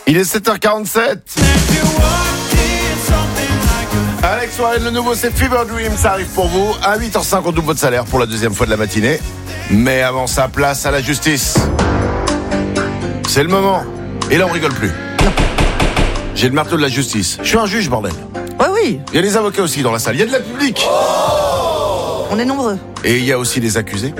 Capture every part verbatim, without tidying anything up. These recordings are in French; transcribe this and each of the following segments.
Il est sept heures quarante-sept. Alex Soirée, le nouveau, c'est Fever Dream, ça arrive pour vous. À huit heures cinq, on double votre salaire pour la deuxième fois de la matinée. Mais avant ça, place à la justice. C'est le moment. Et là, on rigole plus. J'ai le marteau de la justice. Je suis un juge, bordel. Ouais, oui. Il y a des avocats aussi dans la salle. Il y a de la public. Oh, on est nombreux. Et il y a aussi des accusés.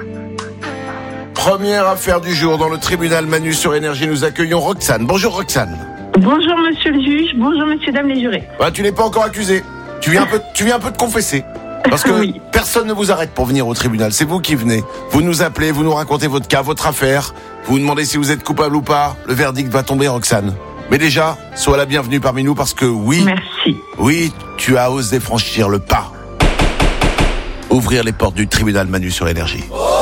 Première affaire du jour dans le tribunal Manu sur Énergie. Nous accueillons Roxane. Bonjour Roxane. Bonjour monsieur le juge, bonjour messieurs, dames les jurés. Bah, tu n'es pas encore accusé. Tu viens un peu, tu viens un peu de confesser. Parce que oui. Personne ne vous arrête pour venir au tribunal. C'est vous qui venez. Vous nous appelez, vous nous racontez votre cas, votre affaire. Vous vous demandez si vous êtes coupable ou pas. Le verdict va tomber, Roxane. Mais déjà, sois la bienvenue parmi nous parce que oui, Merci. oui, tu as osé franchir le pas. Ouvrir les portes du tribunal Manu sur Énergie.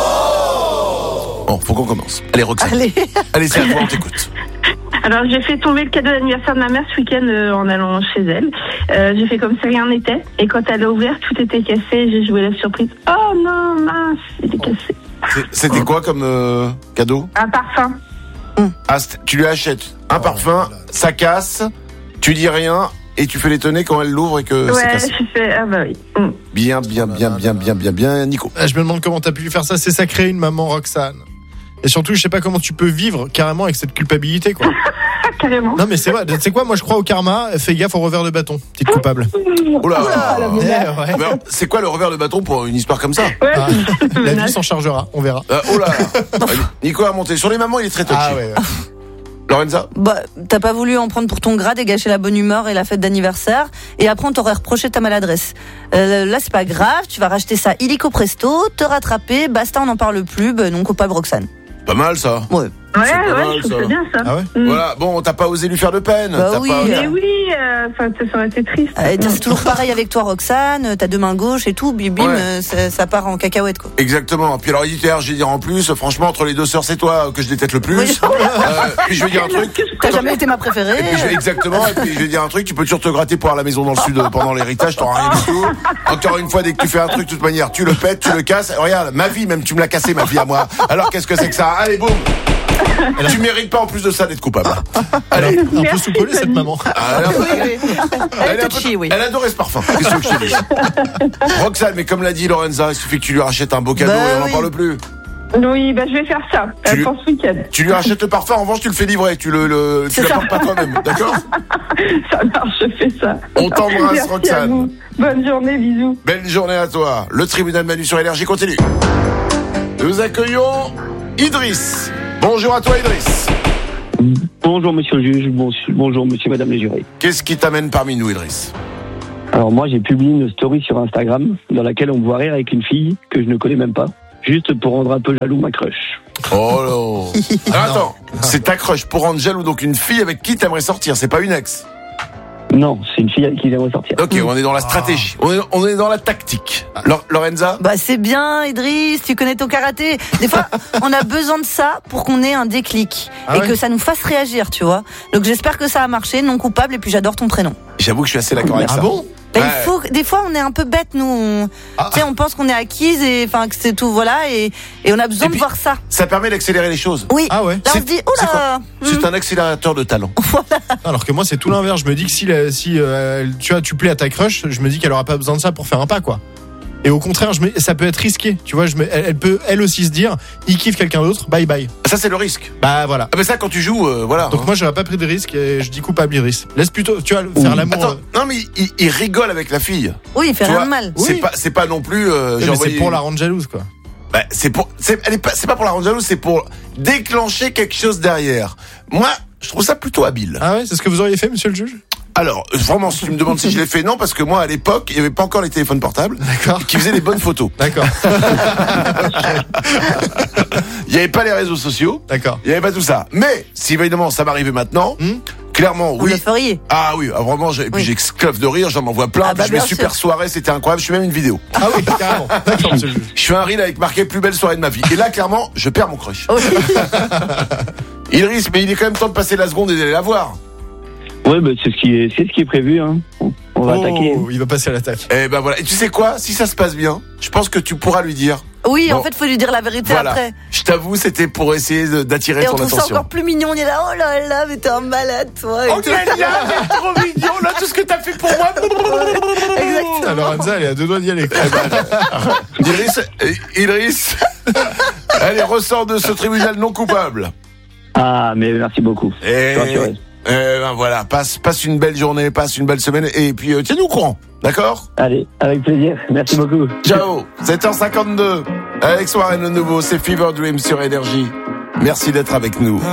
Bon, faut qu'on commence. Allez, Roxane. Allez. Allez, c'est à toi, on t'écoute. Alors j'ai fait tomber le cadeau d'anniversaire de ma mère ce week-end euh, en allant chez elle. Euh, j'ai fait comme si rien n'était. Et quand elle a ouvert, tout était cassé. J'ai joué la surprise. Oh non, mince, il était cassé. C'est- C'était quoi comme euh, cadeau? Un parfum. Ah, c'est- tu lui achètes un parfum, ça casse, tu dis rien et tu fais l'étonner quand elle l'ouvre et que c'est Ouais, cassé. j'ai fait. Ah bah oui. Mm. Bien, bien, bien, bien, bien, bien, bien, Nico. Ah, je me demande comment t'as pu lui faire ça. C'est sacré, une maman, Roxane. Et surtout, je sais pas comment tu peux vivre carrément avec cette culpabilité, quoi. Ah, carrément. Non, mais c'est vrai. Tu sais quoi, moi je crois au karma. Fais gaffe au revers de bâton. Petite coupable. Oh là, Ah, la Eh, menace. ouais. Mais alors, c'est quoi le revers de bâton pour une histoire comme ça? Ouais, Ah, c'est une la vie menace. s'en chargera. On verra. Euh, Oh là, Allez, Nico a monté. Sur les mamans, il est très touchy. Ah ouais. ouais. Lorenza? Bah, t'as pas voulu en prendre pour ton grade et gâcher la bonne humeur et la fête d'anniversaire. Et après, on t'aurait reproché ta maladresse. Euh, là, c'est pas grave. Tu vas racheter ça illico presto, te rattraper. Basta, on n'en parle plus. Ben, non coupable, Roxane. Pas mal ça. Ouais. Ouais, C'est pas ouais, mal, je trouve ça. ça bien ça. Ah ouais Mm. Voilà, bon, t'as pas osé lui faire de peine. Bah T'as oui. pas- Mais oui, euh, enfin, ça aurait été triste. Euh, c'est toujours pareil avec toi, Roxane. T'as deux mains gauches et tout. Bim, bim, Ouais. euh, ça, ça part en cacahuète, quoi. Exactement. Puis alors, il dit, je vais dire en plus, franchement, entre les deux sœurs, c'est toi que je déteste le plus. Oui. Euh, puis je vais dire un truc. T'as jamais été ma préférée. Et puis je vais, exactement, et puis je vais dire un truc, tu peux toujours te gratter pour avoir la maison dans le sud euh, pendant l'héritage, t'auras rien du tout. Encore une fois, dès que tu fais un truc, de toute manière, tu le pètes, tu le casses. Regarde, ma vie, même tu me l'as cassé, ma vie à moi. Alors qu'est-ce que c'est que ça? Allez, boum. Tu mérites pas en plus de ça d'être coupable. Allez. Un peu Merci, soupolée, cette Fanny. maman. Ah, elle, a- Oui, oui. elle, est un peu- touchy, oui. elle adorait ce parfum. Qu'est-ce que je te dis? Roxane, mais comme l'a dit Lorenza, il suffit que tu lui rachètes un beau cadeau Bah et on n'en oui. parle plus. Oui, bah je vais faire ça Tu euh, lui- pour ce week-end. Tu lui rachètes le parfum, en revanche, tu le fais livrer. Tu le, le tu C'est ça. l'apportes pas toi-même. D'accord? Ça marche, je fais ça. On t'embrasse, Merci à Roxane. vous. Bonne journée, bisous. Belle journée à toi. Le tribunal Manu sur Énergie continue. Nous accueillons Idriss. Bonjour à toi, Idriss. Bonjour monsieur le juge, bon- bonjour monsieur madame les jurés. Qu'est-ce qui t'amène parmi nous, Idriss? Alors moi j'ai publié une story sur Instagram dans laquelle on me voit rire avec une fille que je ne connais même pas, juste pour rendre un peu jaloux ma crush. Oh là. Alors, attends, c'est ta crush pour rendre jaloux, donc une fille avec qui t'aimerais sortir, c'est pas une ex. Non, c'est une fille avec qui j'aimerais sortir. Ok, on est dans la stratégie, on est, on est dans la tactique. Lor- Lorenza? Bah c'est bien, Idriss, tu connais ton karaté. Des fois, on a besoin de ça pour qu'on ait un déclic Ah et ouais que ça nous fasse réagir, tu vois. Donc j'espère que ça a marché, non coupable, et puis j'adore ton prénom. J'avoue que je suis assez d'accord avec Ah ça. bon? Bah, Ouais. il faut, des fois, on est un peu bête, nous. On, Ah. tu sais, on pense qu'on est acquise et enfin que c'est tout, voilà, et, et on a besoin Et de puis- voir ça. Ça permet d'accélérer les choses. Oui. Ah ouais. Là, on C'est- se dit, oh c'est là. C'est un accélérateur de talent. Alors que moi, c'est tout l'inverse. Je me dis que si, la- si euh, tu vois, tu plais à ta crush, je me dis qu'elle aura pas besoin de ça pour faire un pas, quoi. Et au contraire, je me, ça peut être risqué. Tu vois, je me, elle, elle peut elle aussi se dire, il kiffe quelqu'un d'autre, bye bye. Ça, c'est le risque. Bah voilà. Ah, mais ça, quand tu joues, euh, voilà. Donc moi, j'aurais pas pris de risque et je dis coupable, Iris. Laisse plutôt, tu vois, faire l'amour. Attends, euh, non, mais il, il rigole avec la fille. Oui, il fait Tu rien vois, de mal. C'est Oui. pas, c'est pas non plus. Euh, j'ai mais envoyé- c'est pour la rendre jalouse, quoi. Bah, c'est pour, c'est, elle est pas, c'est pas pour la rendre jalouse, c'est pour déclencher quelque chose derrière. Moi, je trouve ça plutôt habile. Ah ouais, c'est ce que vous auriez fait, monsieur le juge? Alors, vraiment, si tu me demandes si je l'ai fait, non, parce que moi, à l'époque, il y avait pas encore les téléphones portables D'accord. qui faisaient des bonnes photos. D'accord. Il y avait pas les réseaux sociaux. D'accord. Il y avait pas tout ça. Mais, si évidemment, ça m'arrivait maintenant, Hmm clairement, Vous oui. le feriez. Ah oui, ah, vraiment, j'ai, puis Oui. j'exclave de rire, j'en envoie plein, Ah puis bah, je mets bien super sûr. soirée, c'était incroyable, je fais même une vidéo. Ah oui, carrément. D'accord, monsieur le juge. Je fais un reel avec marqué plus belle soirée de ma vie. Et là, clairement, je perds mon crush. Oui. Il risque, mais il est quand même temps de passer la seconde et d'aller la voir. Ouais, bah, c'est ce qui est, c'est ce qui est prévu, hein. On, on va attaquer. Oh, il va passer à l'attaque. Et ben voilà. Et tu sais quoi? Si ça se passe bien, je pense que tu pourras lui dire, Oui, Bon. en fait, faut lui dire la vérité Voilà. après. Je t'avoue, c'était pour essayer de- d'attirer Et on ton trouve ça attention. encore plus mignon. On est là, oh là là, mais t'es un malade, toi. et Oh, tout. Clélia, t'es trop mignon, là, tout ce que t'as fait pour moi. Exactement. Alors Lorenza, elle est à deux doigts d'y aller. Idriss, euh, Idriss, allez, ressort de ce tribunal non coupable. Ah, mais merci beaucoup. Et, Rassuré. euh, ben voilà, passe, passe une belle journée, passe une belle semaine, et puis euh, tiens-nous au courant, d'accord? Allez, avec plaisir. Merci beaucoup. Ciao, sept heures cinquante-deux. Alex Warren, le nouveau, c'est Fever Dream sur Énergie. Merci d'être avec nous.